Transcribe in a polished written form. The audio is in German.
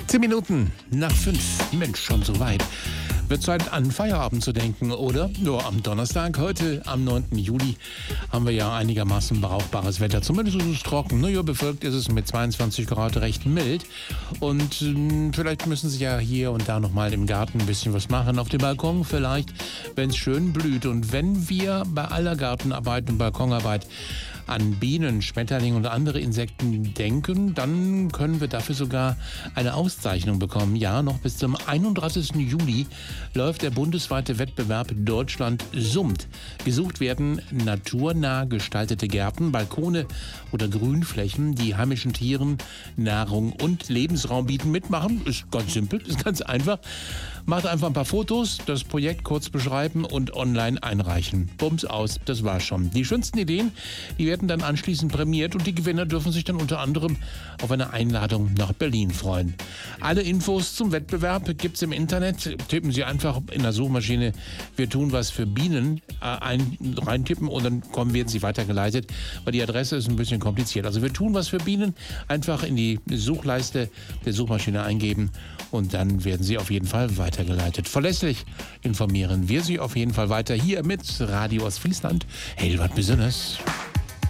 10 Minuten nach 5. Mensch, schon so weit. Wird Zeit, an Feierabend zu denken, oder? Nur am Donnerstag, heute am 9. Juli, haben wir ja einigermaßen brauchbares Wetter. Zumindest ist es trocken. Naja, bewölkt ist es mit 22 Grad recht mild. Und vielleicht müssen Sie ja hier und da nochmal im Garten ein bisschen was machen. Auf dem Balkon vielleicht, wenn es schön blüht. Und wenn wir bei aller Gartenarbeit und Balkonarbeit an Bienen, Schmetterlinge und andere Insekten denken, dann können wir dafür sogar eine Auszeichnung bekommen. Ja, noch bis zum 31. Juli läuft der bundesweite Wettbewerb Deutschland summt. Gesucht werden naturnah gestaltete Gärten, Balkone oder Grünflächen, die heimischen Tieren Nahrung und Lebensraum bieten. Mitmachen ist ganz simpel, ist ganz einfach. Macht einfach ein paar Fotos, das Projekt kurz beschreiben und online einreichen. Bums aus, das war's schon. Die schönsten Ideen, die werden dann anschließend prämiert und die Gewinner dürfen sich dann unter anderem auf eine Einladung nach Berlin freuen. Alle Infos zum Wettbewerb gibt's im Internet. Tippen Sie einfach in der Suchmaschine "Wir tun was für Bienen" reintippen und dann werden Sie weitergeleitet, weil die Adresse ist ein bisschen kompliziert. Also "Wir tun was für Bienen" einfach in die Suchleiste der Suchmaschine eingeben und dann werden Sie auf jeden Fall weitergeleitet. Verlässlich informieren wir Sie auf jeden Fall weiter hier mit Radio Ostfriesland. Hey, was Besonderes.